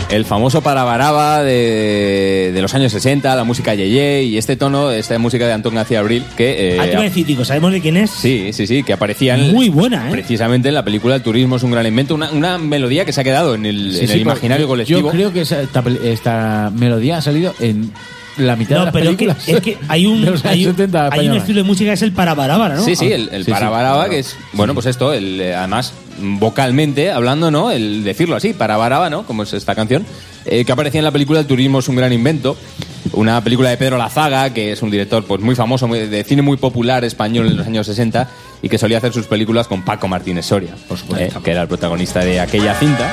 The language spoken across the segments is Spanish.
El famoso Parabaraba de los años 60, la música Yeye y este tono, esta música de Antón García Abril que... te iba a decir, Tico, ¿sabemos de quién es? Sí, que aparecía muy buena, precisamente en la película El turismo es un gran invento, una melodía que se ha quedado en el imaginario colectivo. Yo creo que esta melodía ha salido en la mitad de las películas. Es que hay un estilo de música que es el Parabaraba, ¿no? Sí, el Parabaraba, que es, bueno, pues esto, además, vocalmente hablando, ¿no? El decirlo así, Parabaraba, ¿no? Como es esta canción, que aparecía en la película El turismo es un gran invento, una película de Pedro Lazaga, que es un director pues muy famoso, de cine muy popular español en los años 60, y que solía hacer sus películas con Paco Martínez Soria, por supuesto, que era el protagonista de aquella cinta.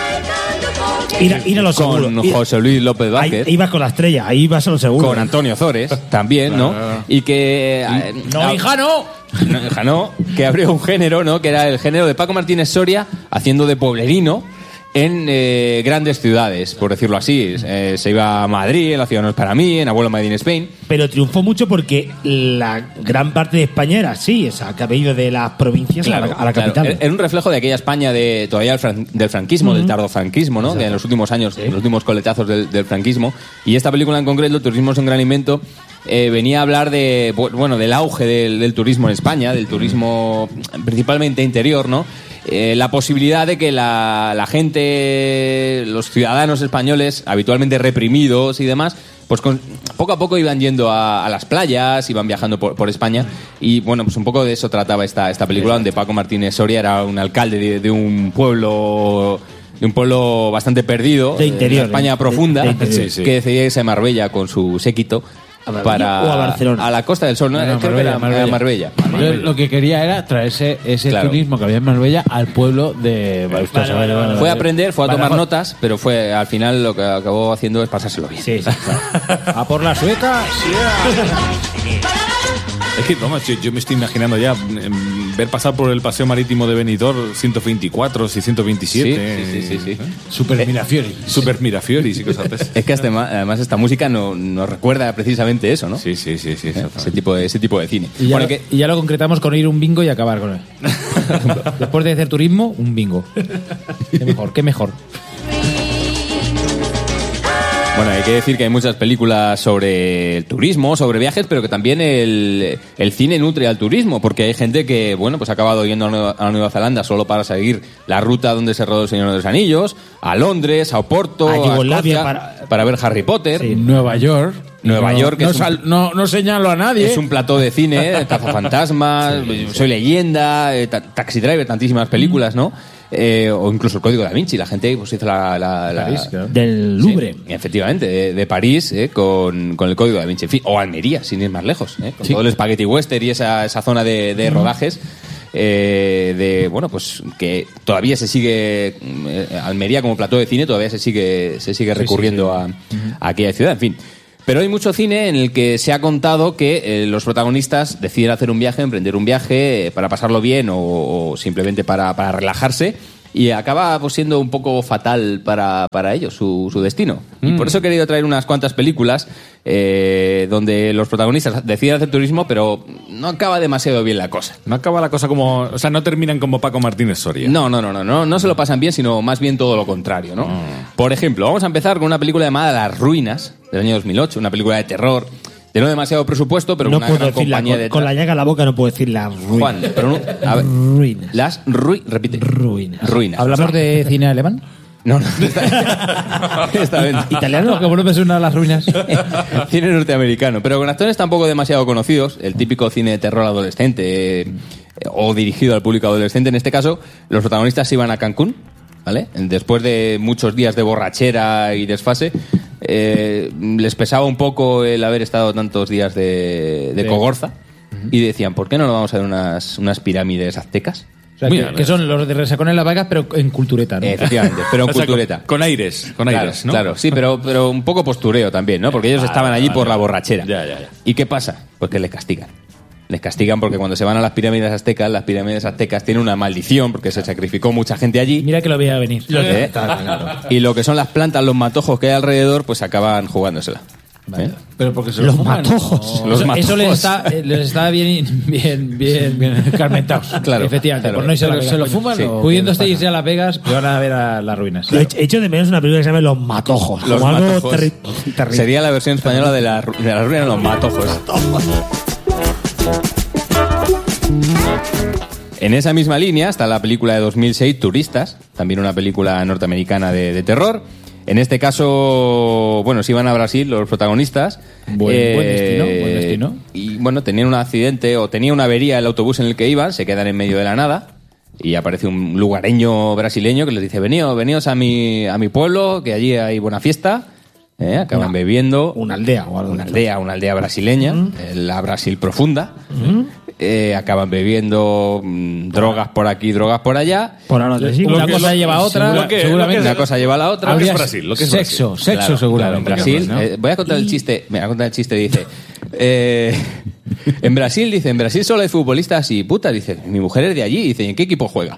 Ir a lo seguro. Con José Luis López Vázquez. Ahí ibas con la estrella, ahí vas a lo seguro. Con Antonio Zores, también, ¿no? Y que... hija, no, que abrió un género, ¿no? Que era el género de Paco Martínez Soria haciendo de pueblerino en grandes ciudades, por decirlo así. Se iba a Madrid, en La ciudad no es para mí, en Abuelo Made in Spain. Pero triunfó mucho porque la gran parte de España era así, o sea, que había ido de las provincias a la capital. Era un reflejo de aquella España todavía del franquismo, del tardofranquismo, ¿no? Que en los últimos años, los últimos coletazos del franquismo. Y esta película en concreto, El turismo es un gran invento, venía a hablar del auge del turismo en España, del turismo principalmente interior, ¿no? La posibilidad de que la gente, los ciudadanos españoles, habitualmente reprimidos y demás, pues poco a poco iban yendo a las playas, iban viajando por España, y bueno, pues un poco de eso trataba esta película, donde Paco Martínez Soria era un alcalde de un pueblo bastante perdido, de interior, de España profunda, que decidía irse a Marbella con su séquito. ¿O a Barcelona? A la Costa del Sol, ¿no? Marbella. Yo lo que quería era traerse ese turismo que había en Marbella al pueblo de... Fue a aprender, fue a tomar notas, pero al final lo que acabó haciendo es pasárselo bien. Sí. A por las suecas. Es que, vamos, yo me estoy imaginando ya ver pasar por el paseo marítimo de Benidorm 124 y 127. Sí. Super Mirafioris y cosas así. Es que además esta música nos recuerda precisamente eso, ¿no? Sí. Ese tipo de cine. Y ya lo concretamos con ir un bingo y acabar con él. Después de hacer turismo, un bingo. Qué mejor. Bueno, hay que decir que hay muchas películas sobre el turismo, sobre viajes, pero que también el cine nutre al turismo, porque hay gente que, bueno, pues ha acabado yendo a Nueva Zelanda solo para seguir la ruta donde se rodó El Señor de los Anillos, a Londres, a Oporto, a Escocia, para ver Harry Potter. Sí. Nueva York, que no señalo a nadie. Es un plató de cine, Cazafantasmas, Soy Leyenda, Taxi Driver, tantísimas películas, ¿no? O incluso El Código Da Vinci. La gente pues hizo París, claro. Del Louvre. Sí, efectivamente, de París, con El Código Da Vinci. En fin, o Almería, sin ir más lejos, con todo el Spaghetti Western y esa zona de rodajes. Bueno, pues que todavía se sigue, Almería como plató de cine todavía se sigue recurriendo a aquella ciudad, en fin. Pero hay mucho cine en el que se ha contado que los protagonistas deciden hacer un viaje, emprender un viaje para pasarlo bien o simplemente para relajarse, y acaba pues, siendo un poco fatal para ellos su destino. Y por eso he querido traer unas cuantas películas donde los protagonistas deciden hacer turismo, pero no acaba demasiado bien la cosa. No acaba la cosa como... O sea, no terminan como Paco Martínez Soria. No se lo pasan bien, sino más bien todo lo contrario, ¿no? Por ejemplo, vamos a empezar con una película llamada Las Ruinas, del año 2008, una película de terror, de no demasiado presupuesto, pero no con una gran compañía de... Con la llaga en la boca no puedo decir Las Ruinas. Juan, pero a ver, Ruinas. Repite. Ruinas. ¿Hablamos de cine alemán? No. Esta vez. ¿Italiano? Que bueno me suena a Las Ruinas. Cine norteamericano, pero con actores tampoco demasiado conocidos. El típico cine de terror adolescente o dirigido al público adolescente. En este caso, los protagonistas iban a Cancún, ¿vale? Después de muchos días de borrachera y desfase, les pesaba un poco el haber estado tantos días de cogorza, y decían, ¿por qué no nos vamos a ver unas pirámides aztecas? O sea, que son los de Resacón en Las Vegas, pero en cultureta, ¿no? Efectivamente, pero en cultureta. Con aires, ¿no? Claro, sí, pero un poco postureo también, ¿no? Porque ellos estaban allí por la borrachera. Ya. ¿Y qué pasa? Pues que les castigan. Les castigan porque cuando se van a las pirámides aztecas tienen una maldición porque se sacrificó mucha gente allí. Mira que lo veía venir. Y lo que son las plantas, los matojos que hay alrededor, pues acaban jugándosela. Pero porque se Los fuman, matojos. ¿no? Los Eso les matojos. está bien carmentados. Claro, Efectivamente. claro. Por no irse a Las ¿Pero Vegas, se lo coño. fuman Sí. o Pudiendo qué pasa? irse a Las Vegas, que van a ver a las ruinas. Lo he hecho de menos una película que se llama Los Matojos. Los como algo matojos. terrible. Sería la versión española de la ruina de los matojos. En esa misma línea está la película de 2006, Turistas, también una película norteamericana de terror. En este caso, bueno, se iban a Brasil los protagonistas. Buen destino. Y bueno, tenían un accidente o tenía una avería el autobús en el que iban, se quedan en medio de la nada. Y aparece un lugareño brasileño que les dice: veníos a mi pueblo, que allí hay buena fiesta. Acaban bebiendo. Una aldea o algo. Una aldea brasileña, la Brasil profunda. Acaban bebiendo drogas por aquí, drogas por allá. Por ahora te sigo. Una cosa lleva a otra, seguramente. Una cosa lleva a la otra. Lo que es Habría Brasil, lo que es sexo, Brasil. sexo Claro, seguramente. claro, en Brasil, ¿no? voy a contar el chiste. Me voy a contar el chiste. Dice: en Brasil solo hay futbolistas y putas. Dice: mi mujer es de allí. Dice: ¿y en qué equipo juega?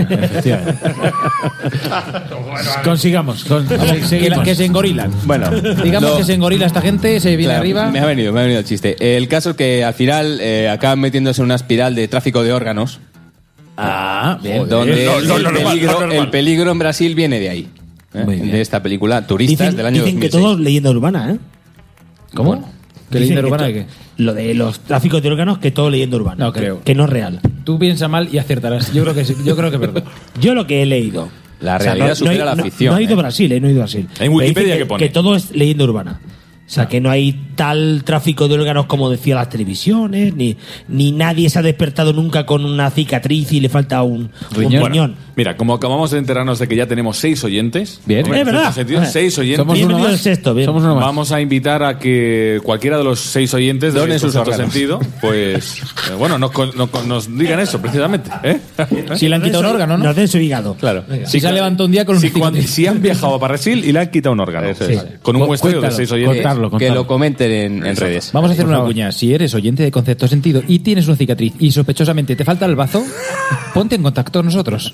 Consigamos. Que se engorilan. Bueno, Digamos lo- que se engorila esta gente, se viene Claro, arriba. Me ha venido el chiste. El caso es que al final acaban metiéndose en una espiral de tráfico de órganos. Ah, bien. Donde normal. el peligro en Brasil viene de ahí. Muy bien. De esta película, Turistas, Dicen, del año dicen que 2006. todo es leyenda urbana, ¿eh? ¿Cómo? Bueno, ¿Qué Dicen leyenda que urbana to- de qué? Lo de los tráficos de órganos, que todo leyenda urbana. No creo. Que no es real. Tú piensas mal y acertarás. Yo creo que sí, yo creo que es verdad. Yo lo que he leído. La realidad supera la ficción, No he ido ¿eh? a Brasil, no he ido a Brasil. En Me Wikipedia, dicen ¿qué pone? Que todo es leyenda urbana. O sea, que no hay tal tráfico de órganos como decía las televisiones, ni nadie se ha despertado nunca con una cicatriz y le falta un riñón. Mira, como acabamos de enterarnos de que ya tenemos 6 oyentes. Bien. hombre, Es verdad. en este sentido, 6 oyentes. Somos uno Bienvenido más. al sexto, bien. Somos uno más. Vamos a invitar a que cualquiera de los 6 oyentes de Donen sus Sexto órganos. Sentido, pues, bueno, nos digan eso, precisamente. ¿eh? Si le han quitado un órgano, ¿no? Nos den su hígado. Claro. Venga. Si se ha levantado un día con un cicatriz. Si han viajado a Brasil y le han quitado un órgano. Eso es. Con un Cu- muestreo de cuéntalo, 6 oyentes. contarlo. Que lo comenten en redes. Vamos a hacer Por una favor. cuña. Si eres oyente de Concepto Sentido y tienes una cicatriz y sospechosamente te falta el bazo, ponte en contacto con nosotros.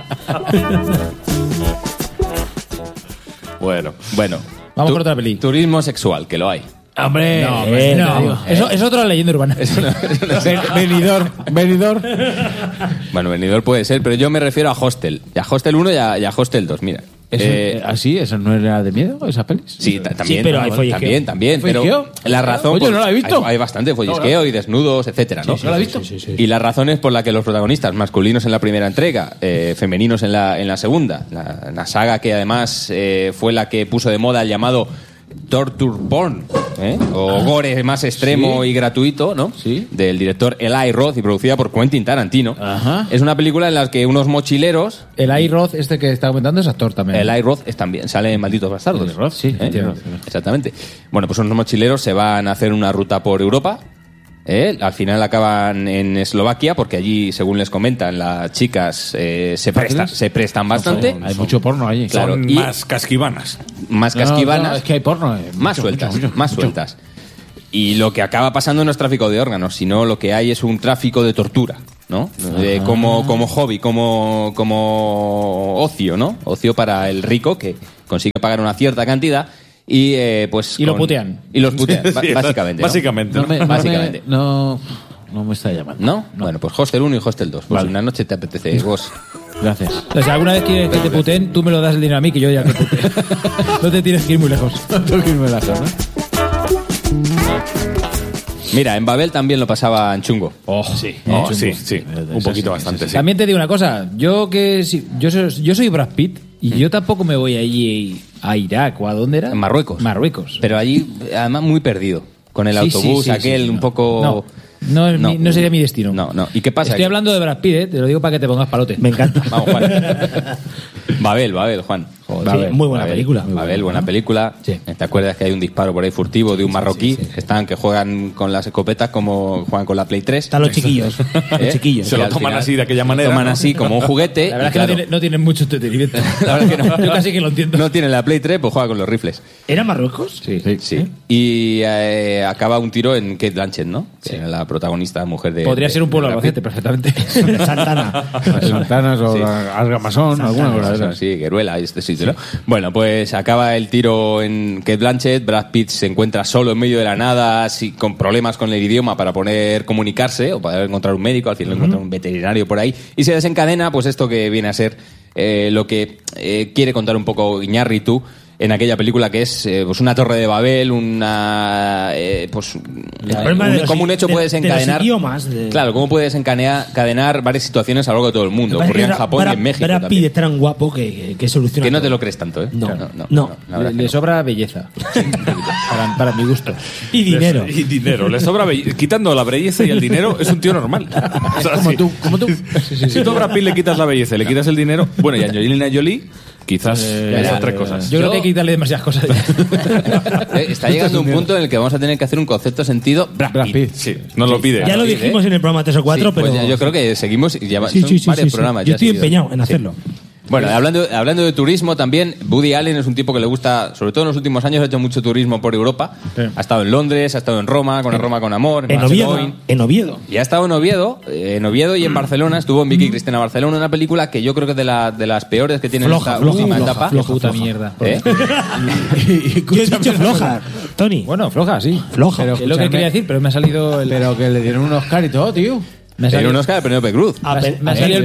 Bueno. Bueno, Vamos por otra peli. Turismo sexual, que lo hay. Hombre, no. Eso es otra leyenda urbana. Venidor. Bueno, venidor puede ser, pero yo me refiero a Hostel. Y a Hostel 1 y a Hostel 2, mira. ¿Así? ¿Eso no era de miedo, esa pelis? Sí, también. Sí, pero hay follisqueo. También. Pero ¿Follisqueo? la razón. Oye, no la he visto. Hay bastante follisqueo y desnudos, etcétera, ¿no? ¿No la he visto? Y la razón es por la que los protagonistas, masculinos en la primera entrega, femeninos en la segunda, la saga que además fue la que puso de moda el llamado torture porn, o gore más extremo y gratuito, ¿no? Sí. Del director Eli Roth y producida por Quentin Tarantino. Ajá. Es una película en la que unos mochileros, El Roth, este que está comentando, es actor también. Eli Roth es también, sale en Malditos Bastardos. Eli Roth, sí, tiene razón. Exactamente. Bueno, pues unos mochileros se van a hacer una ruta por Europa. Al final acaban en Eslovaquia porque allí, según les comentan, las chicas se prestan bastante. Hay mucho porno allí. Claro, Son y- más casquivanas. Más No, casquivanas, no, es que hay porno. más mucho, sueltas, mucho, más mucho. sueltas. Y lo que acaba pasando no es tráfico de órganos, sino lo que hay es un tráfico de tortura, ¿no? Como hobby, como ocio, ¿no? Ocio para el rico que consigue pagar una cierta cantidad y pues Y lo putean. Y los putean, Sí, básicamente. ¿no? Básicamente. ¿no? Básicamente. No me está llamando. ¿No? Bueno, pues Hostel 1 y Hostel 2. Pues Vale. una noche te apetece vos. Gracias. O sea, alguna vez quieres que te puteen, tú me lo das el dinero a mí, que yo ya te puteo. No te tienes que ir muy lejos. No tengo que ir muy lejos, ¿no? Mira, en Babel también lo pasaba en chungo. Sí. Oh, sí. Un poquito bastante, sí. También te digo una cosa. Yo soy Brad Pitt y yo tampoco me voy allí a Irak o a dónde era. En Marruecos. Marruecos. Pero allí, además, muy perdido. Con el Sí, autobús, sí, sí, aquel sí, un no. poco... No sería mi destino. No. ¿Y qué pasa? Estoy hablando de Brad Pitt, ¿eh? Te lo digo para que te pongas palote. Me encanta. Vamos, Juan. Babel, Juan. Sí, muy buena película. Babel, buena película. Sí. ¿Te acuerdas que hay un disparo por ahí furtivo de un marroquí que juegan con las escopetas como juegan con la Play 3? Están los chiquillos. Los chiquillos. Se Y lo al toman final así, de aquella manera, Toman ¿no? así como un juguete. La verdad y es que claro, no tienen mucho entretenimiento. la verdad es que no. Yo casi que lo entiendo. No tiene la Play 3, pues juega con los rifles. ¿Era Marruecos? Sí. Sí. Y acaba un tiro en Kate Blanchett, ¿no? Que era la protagonista mujer de... Podría ser un pueblo de albacete, perfectamente. Santana. Santanas o Sí. Argamasón, alguna cosa de esas. Sí, Gueruela, este sitio, ¿no? Bueno, pues acaba el tiro en Cate Blanchett. Brad Pitt se encuentra solo en medio de la nada, así, con problemas con el idioma para poder comunicarse o para encontrar un médico. Al final encuentra un veterinario por ahí y se desencadena pues esto que viene a ser lo que quiere contar un poco Iñárritu en aquella película, que es pues una torre de Babel, una como un hecho puede desencadenar claro, cómo puede desencadenar varias situaciones a lo largo de todo el mundo. Ocurría en Japón y en México Brad Pitt es tan guapo que soluciona que no todo. te lo crees tanto, ¿eh? No. Le sobra belleza. para mi gusto. Y dinero. Y dinero. Le sobra quitando la belleza y el dinero, es un tío normal. O sea, Como tú. Si tú a Brad Pitt le quitas la belleza y le quitas el dinero, bueno, y a Angelina Jolie quizás esas tres cosas. Yo creo que hay que quitarle demasiadas cosas. Está llegando un punto en el que vamos a tener que hacer un concepto sentido Brad Pitt. Sí, nos lo pide. Ya lo dijimos en el programa 3 o 4, Sí, pues pero... yo creo que seguimos y ya Sí, son varios programas. Yo ya estoy seguidos. empeñado en hacerlo. Bueno, hablando de turismo también, Woody Allen es un tipo que le gusta, sobre todo en los últimos años, ha hecho mucho turismo por Europa. Sí. Ha estado en Londres, ha estado en Roma, con Roma con Amor, En Barcelona. Oviedo. Y ha estado en Oviedo y en Barcelona. Estuvo en Vicky Cristina Barcelona, una película que yo creo que es de las peores que tiene Floja, esta última etapa. Puta mierda. ¿Eh? Yo he dicho floja, Tony. Bueno, floja, sí. Floja. Pero es lo que quería decir, pero me ha salido el... Pero que le dieron un Oscar y todo, tío. Me ha Pero salido, un Oscar de Penélope Cruz. me ha salido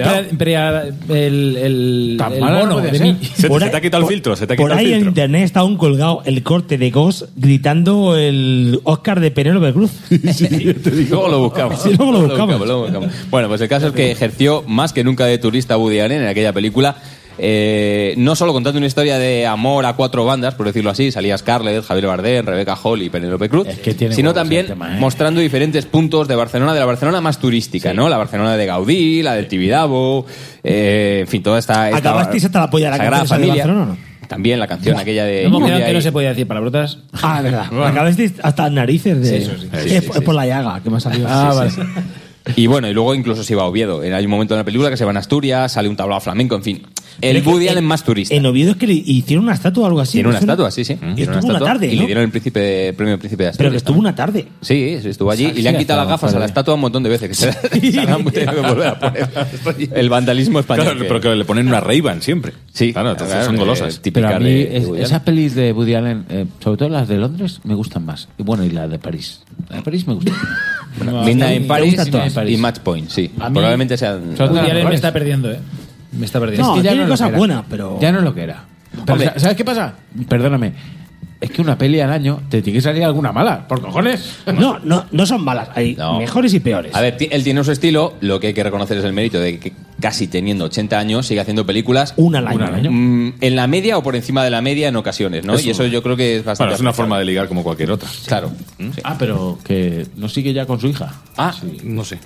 el Tan mala no mono puede de ser. mí. Se te ha quitado el filtro, se te ha quitado Por ahí el en filtro. internet está aún colgado el corte de Ghost gritando el Oscar de Penélope Cruz. Luego lo buscamos. Sí, luego lo buscamos. Luego buscamos. Bueno, pues el caso es que ejerció más que nunca de turista Woody Allen en aquella película. No solo contando una historia de amor a cuatro bandas, por decirlo así, salía Scarlett, Javier Bardem, Rebecca Hall y Penélope Cruz, Es que tiene sino huevos también el tema, ¿eh? mostrando diferentes puntos de Barcelona, de la Barcelona más turística, ¿no? La Barcelona de Gaudí, la del Tibidabo, en fin, toda esta ¿Acabasteis hasta la polla de la Sagrada canción esa de Familia. Barcelona o no? También la canción aquella de Hemos quedado Lluvia que no y- se podía decir palabrotas. Ah, verdad. Acabasteis hasta narices de... Sí, eso sí. Sí, Es sí, sí. por la llaga que me ha salido. Y bueno, y luego incluso se iba a Oviedo. Hay un momento en la película que se va a Asturias, sale un tablao flamenco, en fin. El Pero Woody en- Allen más turista. En Oviedo es que le hicieron una estatua o algo así. Tiene ¿no? una Suena- estatua, sí, sí. Y Tiene estuvo una tarde, Y ¿no? le dieron el premio Príncipe de Asturias. Pero que estuvo una tarde. Sí, estuvo allí y le han quitado las gafas a la estatua un montón de veces. Que se la han tenido que volver a poner. El vandalismo español. Claro, pero que le ponen una Ray-Ban siempre. Sí, Claro, entonces son golosas. Típica Pero a mí de Woody esas Allen. pelis de Woody Allen, sobre todo las de Londres, me gustan más. Y bueno, y la de París. La de París me gusta. Midnight in Paris gustan todas. y Match Point, sí. A mí- Probablemente sean... Son- Woody Allen me mejores. está perdiendo, ¿eh? Me está perdiendo. No, Es que ya tiene no es lo cosas que era. buenas, pero... Ya no es lo que era. Pero, Hombre. ¿sabes qué pasa? Perdóname. Es que una peli al año te tiene que salir alguna mala. ¿Por cojones? No son malas. Hay No. mejores y peores. A ver, él tiene su estilo, lo que hay que reconocer es el mérito de que casi teniendo 80 años sigue haciendo películas Una al año. en la media o por encima de la media en ocasiones, ¿no? Eso. Y eso yo creo que es bastante... Bueno, es una apreciable. forma de ligar como cualquier otra. Claro. Ah, pero que no sigue ya con su hija. Ah, No sé.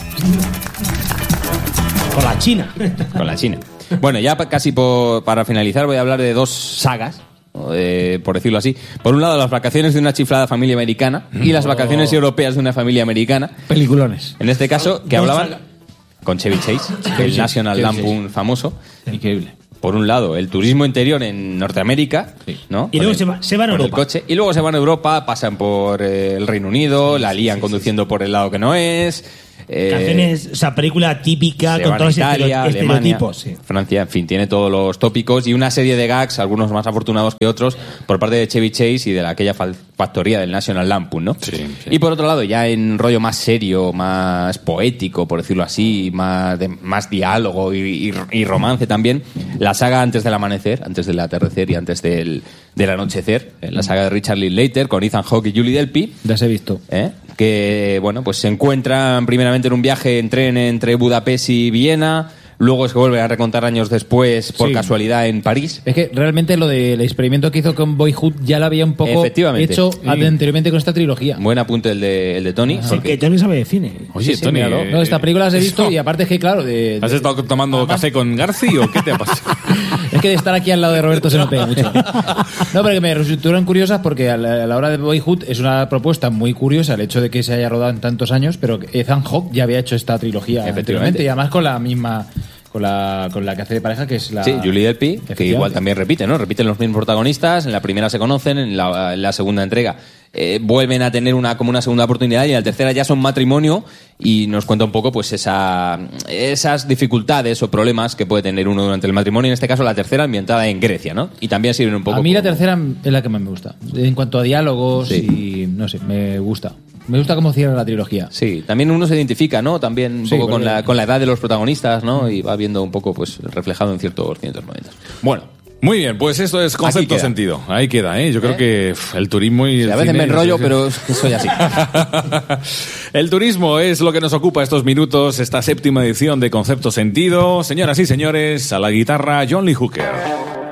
Con la China. con la China. Bueno, ya casi para finalizar voy a hablar de dos sagas, por decirlo así. Por un lado, las vacaciones de una chiflada familia americana y las vacaciones europeas de una familia americana. Peliculones. En este caso, que hablaban con Chevy Chase, el National Chevy Lampoon famoso. Increíble. Por un lado, el turismo interior en Norteamérica, ¿no? Y Con luego el- se van a con el Europa. coche. Y luego se van a Europa, pasan por el Reino Unido, la lían conduciendo por el lado que no es. Canciones, o sea, película típica se con van todos a los Italia, Alemania, estereotipos. Sí. Francia, en fin, tiene todos los tópicos y una serie de gags, algunos más afortunados que otros, por parte de Chevy Chase y de aquella factoría del National Lampoon, ¿no? Sí, sí. Y por otro lado, ya en rollo más serio, más poético, por decirlo así, más diálogo y romance también, la saga Antes del amanecer, antes del atardecer y antes del anochecer, la saga de Richard Linklater con Ethan Hawke y Julie Delpy. Ya se he visto. Que bueno, pues se encuentran primeramente en un viaje en tren entre Budapest y Viena, luego se vuelven a recontar años después por Sí. casualidad en París. Es que realmente lo del experimento que hizo con Boyhood ya lo había un poco Efectivamente. hecho anteriormente con esta trilogía. Buen apunte el de Tony. Porque Tony sabe de cine. Oye, Sí, sí, Tony, míralo. No, esta película las he visto eso. y aparte es que, claro, ¿Has estado tomando café con Garci o qué te ha pasado? es que de estar aquí al lado de Roberto se me pega mucho. No, pero que me resultaron curiosas porque a la hora de Boyhood es una propuesta muy curiosa el hecho de que se haya rodado en tantos años, pero que Ethan Hawke ya había hecho esta trilogía Efectivamente. anteriormente y además con la misma... Con la que hace de pareja, que es la... Sí, Julie Delpy, que Efectivamente. igual también repite, ¿no? Repiten los mismos protagonistas, en la primera se conocen, en la segunda entrega vuelven a tener como una segunda oportunidad, y en la tercera ya son matrimonio, y nos cuenta un poco pues esas dificultades o problemas que puede tener uno durante el matrimonio, en este caso la tercera ambientada en Grecia, ¿no? Y también sirven un poco... A mí la tercera es la que más me gusta. En cuanto a diálogos y... no sé, me gusta. Me gusta cómo cierra la trilogía. Sí, también uno se identifica, ¿no? También un poco con la edad de los protagonistas, ¿no? Y va viendo un poco pues reflejado en ciertos momentos. Bueno. Muy bien, pues esto es Concepto Sentido. Ahí queda, ¿eh? Yo creo que el turismo y el a veces cine, me enrollo, pero soy así. El turismo es lo que nos ocupa estos minutos, esta 7ª edición de Concepto Sentido. Señoras y señores, a la guitarra John Lee Hooker.